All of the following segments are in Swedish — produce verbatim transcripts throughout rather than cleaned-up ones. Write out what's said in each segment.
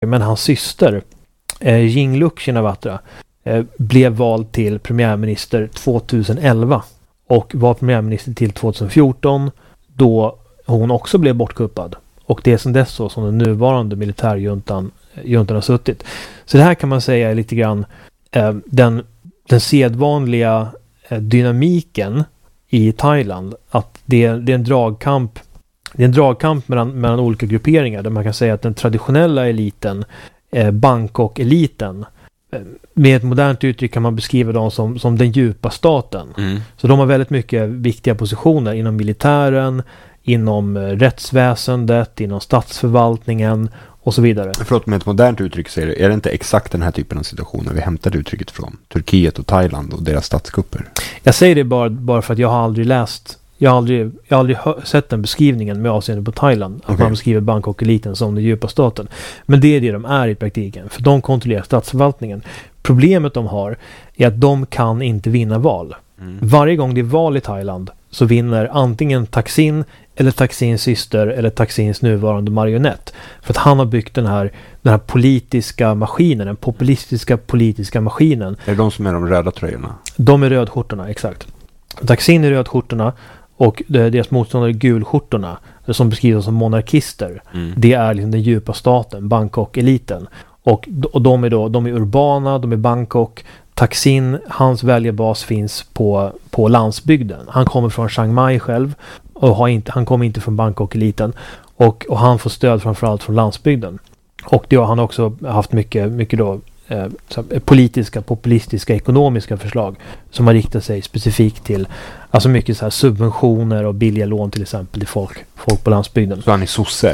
Men hans syster eh, Yingluck Shinawatra eh, blev vald till premiärminister tjugoelva och var premiärminister till tjugohundrafjorton då hon också blev bortkuppad. Och det är sedan dess så som den nuvarande militärjuntan juntan har suttit. Så det här kan man säga är lite grann eh, den, den sedvanliga eh, dynamiken i Thailand. Att det är, det är en dragkamp det är en dragkamp mellan, mellan olika grupperingar där man kan säga att den traditionella eliten, eh, Bangkok-eliten, eh, med ett modernt uttryck kan man beskriva dem som, som den djupa staten. Mm. Så de har väldigt mycket viktiga positioner inom militären, inom eh, rättsväsendet, inom statsförvaltningen och så vidare. Förlåt, med ett modernt uttryck säger du, är det inte exakt den här typen av situationer vi hämtade uttrycket från? Turkiet och Thailand och deras statskupper. Jag säger det bara, bara för att jag har aldrig läst Jag har aldrig, jag har aldrig hör, sett den beskrivningen med avseende på Thailand. Att okay. man beskriver Bangkok-eliten som den djupa staten. Men det är det de är i praktiken. För de kontrollerar statsförvaltningen. Problemet de har är att de kan inte vinna val. Mm. Varje gång det är val i Thailand så vinner antingen Thaksin eller Thaksins syster eller Thaksins nuvarande marionett. För att han har byggt den här, den här politiska maskinen, den populistiska politiska maskinen. Är det de som är de röda tröjorna? De är rödskjortorna, exakt. Thaksin är rödskjortorna och deras motståndare är gulskjortorna som beskrivs som monarkister. Mm. Det är liksom den djupa staten, Bangkok-eliten. Och, och de är då de är urbana, de är Bangkok. Thaksin, hans väljarbas finns på, på landsbygden. Han kommer från Chiang Mai själv och har inte, han kommer inte från Bangkok-eliten. Och, och han får stöd framförallt från landsbygden. Och det har han också haft mycket, mycket då Eh, politiska, populistiska, ekonomiska förslag som har riktat sig specifikt till alltså mycket så här subventioner och billiga lån till exempel till folk, folk på landsbygden. Så han är sosse?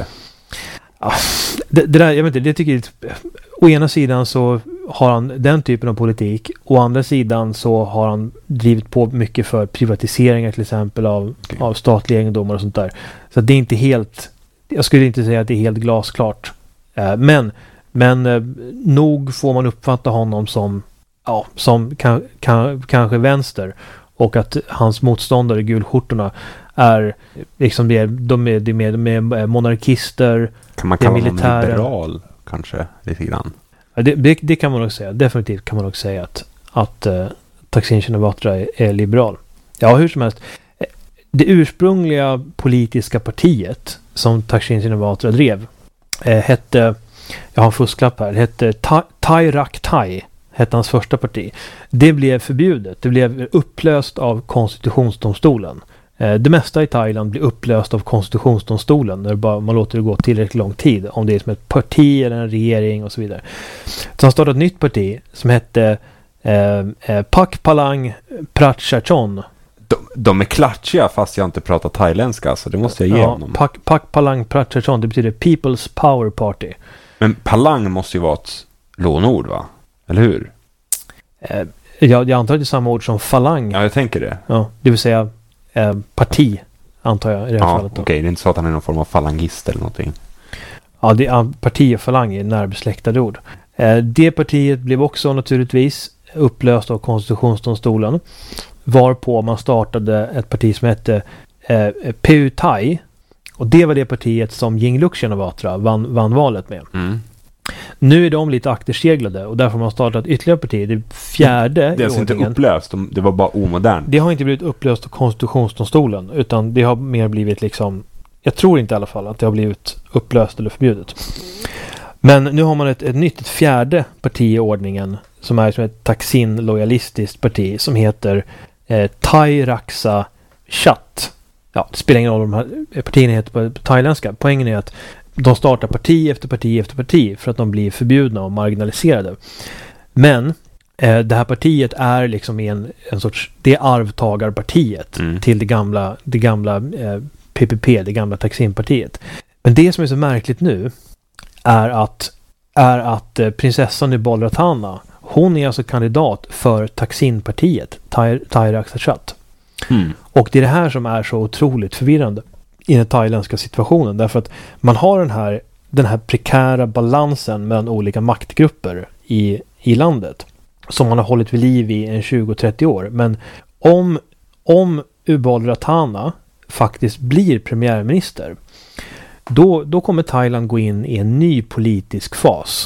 Ja, det, det där, jag vet inte, det tycker jag, å ena sidan så har han den typen av politik, å andra sidan så har han drivit på mycket för privatiseringar till exempel av, okay. av statliga egendomar och sånt där. Så det är inte helt, jag skulle inte säga att det är helt glasklart. Eh, men Men eh, nog får man uppfatta honom som, ja, som kan, kan, kanske vänster. Och att hans motståndare, gulskjortorna, är liksom det, de är, de är, de är monarkister. Kan man kalla honom liberal kanske lite grann? Ja, det, det, det kan man också säga. Definitivt kan man också säga att, att uh, Thaksin Shinawatra är, är liberal. Ja, hur som helst. Det ursprungliga politiska partiet som Thaksin Shinawatra drev eh, hette... Jag har en fusklapp här. Det hette Thai Rak Thai. Hette hans första parti. Det blev förbjudet. Det blev upplöst av konstitutionsdomstolen. Eh, det mesta i Thailand blir upplöst av konstitutionsdomstolen. När bara, man låter det gå tillräckligt lång tid. Om det är som ett parti eller en regering och så vidare. Så han startade ett nytt parti som hette eh, eh, Pak Palang Prachachon. De, de är klatschiga fast jag inte pratar thailändska. Så det måste jag ge ja, honom. Pak, Pak Palang Prachachon. Det betyder People's Power Party. Men palang måste ju vara ett lånord, va? Eller hur? Eh, jag, jag antar att det är samma ord som falang. Ja, jag tänker det. Ja, det vill säga eh, parti, antar jag i det här ja, fallet. Okej, okay. Det är inte så att han är någon form av falangist eller någonting. Ja, det är, parti och falang är närbesläktade ord. Eh, det partiet blev också naturligtvis upplöst av konstitutionsdomstolen. Varpå man startade ett parti som hette eh, Pheu Thai. Och det var det partiet som Yingluck Shinawatra vann, vann valet med. Mm. Nu är de lite akterseglade och därför har man startat ytterligare parti. Det fjärde Det är alltså inte upplöst, det var bara omodernt. Det har inte blivit upplöst av konstitutionsdomstolen utan det har mer blivit liksom, jag tror inte i alla fall att det har blivit upplöst eller förbjudet. Men nu har man ett, ett nytt, ett fjärde parti i ordningen som är som ett Thaksin-lojalistiskt parti som heter eh, Thai Raksa Chat. Ja, det spelar ingen roll om de här partierna heter på, på thailändska. Poängen är att de startar parti efter parti efter parti för att de blir förbjudna och marginaliserade. Men eh, det här partiet är liksom en, en sorts, det är arvtagarpartiet mm. till det gamla, det gamla eh, P P P, det gamla Thaksin-partiet. Men det som är så märkligt nu är att, är att eh, prinsessan i Bolratana, hon är alltså kandidat för Thaksin-partiet, Thai, Thai Raksa Chat. Mm. Och det är det här som är så otroligt förvirrande i den thailändska situationen. Därför att man har den här, den här prekära balansen mellan olika maktgrupper i, i landet. Som man har hållit vid liv i en tjugo till trettio år. Men om, om Ubal Ratana faktiskt blir premiärminister, då, då kommer Thailand gå in i en ny politisk fas.